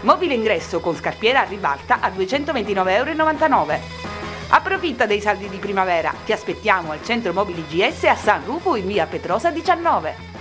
Mobile ingresso con scarpiera a ribalta a 229,99 €. Approfitta dei saldi di primavera, ti aspettiamo al centro mobili GS a San Rufo in via Petrosa 19.